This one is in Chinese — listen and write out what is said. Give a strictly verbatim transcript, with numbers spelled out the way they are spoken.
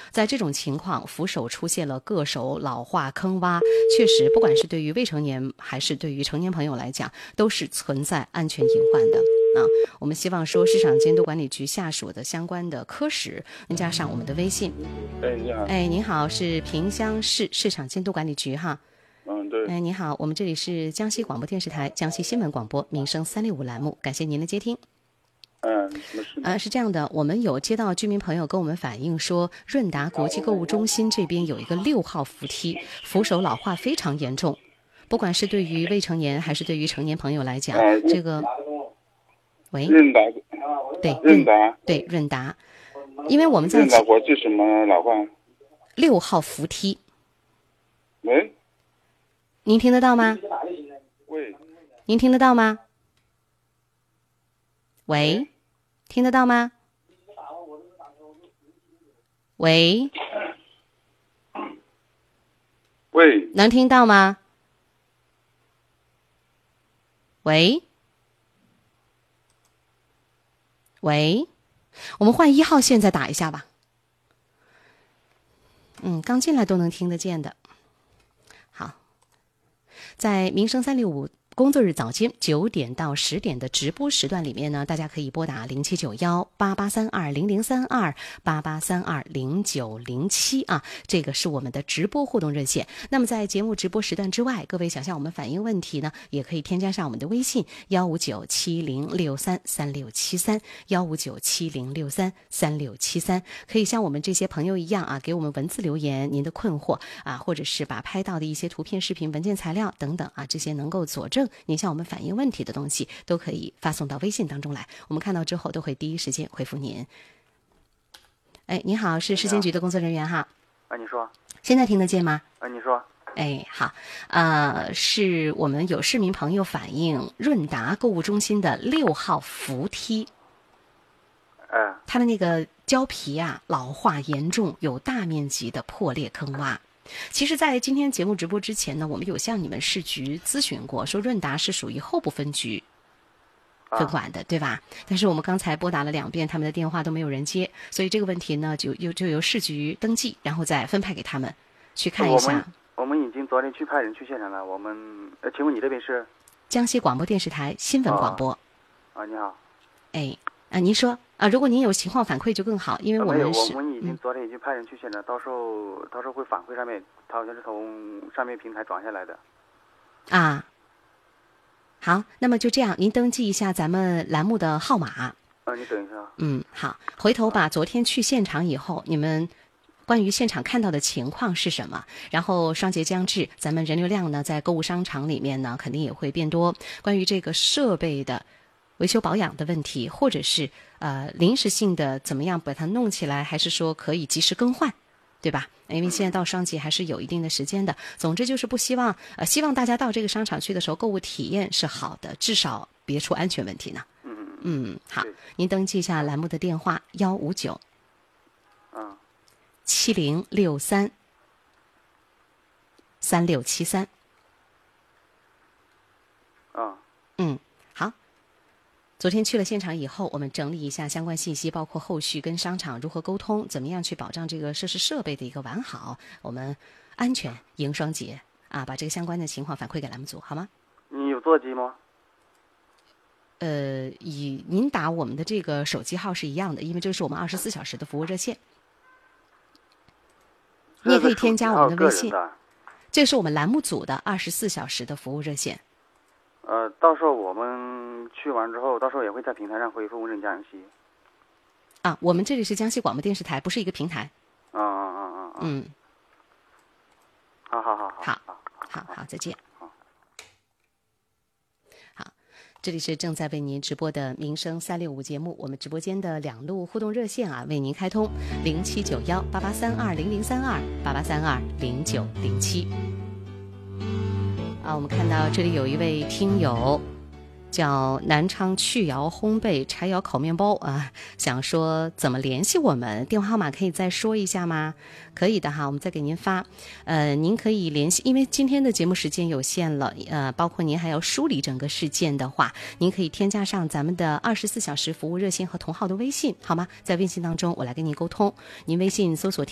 在这种情况，扶手出现了硌手、老化、坑洼，确实不管是对于未成年还是对于成年朋友来讲，都是存在安全隐患的啊。我们希望说市场监督管理局下属的相关的科室加上我们的微信。 哎，你好。 哎，您好，是萍乡市市场监督管理局哈。 嗯，对。 哎，你好，我们这里是江西广播电视台江西新闻广播民生三六五栏目，感谢您的接听。 嗯，什么事？ 呃，是这样的，我们有接到居民朋友跟我们反映说，润达国际购物中心这边有一个六号扶梯，扶手老化非常严重，不管是对于未成年还是对于成年朋友来讲， 呃、 这个，喂， 润达， 对， 润达， 对，润达，因为我们在润达国际什么老化？ 六号扶梯。 喂， 您听得到吗？ 喂， 您听得到吗？喂，听得到吗？喂， 喂， 能听到吗？喂，喂，我们换一号线再打一下吧。嗯，刚进来都能听得见的。好，在民生三六五工作日早间九点到十点的直播时段里面呢，大家可以拨打零七九幺八八三二零零三二八八三二零九零七啊，这个是我们的直播互动热线。那么在节目直播时段之外，各位想向我们反映问题呢，也可以添加上我们的微信幺五九七零六三三六七三幺五九七零六三三六七三，可以像我们这些朋友一样啊，给我们文字留言您的困惑啊，或者是把拍到的一些图片、视频、文件材料等等啊，这些能够佐证您向我们反映问题的东西，都可以发送到微信当中来，我们看到之后都会第一时间回复您。哎，你好，是市监局的工作人员哈。 哎，你说。 现在听得见吗？ 哎，你说。 哎，好，呃，是我们有市民朋友反映润达购物中心的六号扶梯， 哎， 它的那个胶皮啊老化严重，有大面积的破裂坑洼。其实在今天节目直播之前呢，我们有向你们市局咨询过，说润达是属于后部分局分管的、啊、对吧？但是我们刚才拨打了两遍，他们的电话都没有人接，所以这个问题呢就又就由市局登记，然后再分派给他们去看一下。 我们我们已经昨天去派人去现场了。我们呃，请问你这边是江西广播电视台新闻广播。 啊，啊你好。 哎啊，您说啊，如果您有情况反馈就更好，因为我们是、 啊、我们已经昨天已经派人去现场、嗯、到时候到时候会反馈上面，他好像是从上面平台转下来的啊。好，那么就这样，您登记一下咱们栏目的号码。 啊，你等一下。 嗯，好，回头把昨天去现场以后，你们关于现场看到的情况是什么？然后双节将至，咱们人流量呢，在购物商场里面呢，肯定也会变多。关于这个设备的维修保养的问题，或者是呃临时性的怎么样把它弄起来，还是说可以及时更换，对吧？因为现在到双节还是有一定的时间的。总之就是不希望呃希望大家到这个商场去的时候，购物体验是好的，至少别出安全问题呢。 嗯嗯，好，您登记一下栏目的电话幺五九嗯七零六三三六七三。 啊嗯。昨天去了现场以后，我们整理一下相关信息，包括后续跟商场如何沟通，怎么样去保障这个设施设备的一个完好，我们安全迎双节啊，把这个相关的情况反馈给栏目组，好吗？ 你有座机吗？ 呃，以您打我们的这个手机号是一样的，因为这是我们二十四小时的服务热线。你也可以添加我们的微信，这是我们栏目组的二十四小时的服务热线。 呃，到时候我们去完之后，到时候也会在平台上回复问诊江西。 啊，我们这里是江西广播电视台，不是一个平台。 啊啊啊啊啊！ 嗯， 好好好好好好好，再见。好，这里是正在为您直播的民生三六五节目，我们直播间的两路互动热线啊，为您开通零七九幺八八三二零零三二八八三二零九零七。啊，我们看到这里有一位听友叫南昌趣窑烘焙柴窑烤面包啊，想说怎么联系我们，电话号码可以再说一下吗？可以的哈，我们再给您发。呃，您可以联系，因为今天的节目时间有限了，呃，包括您还要梳理整个事件的话，您可以添加上咱们的二十四小时服务热线和同号的微信，好吗？在微信当中我来跟您沟通，您微信搜索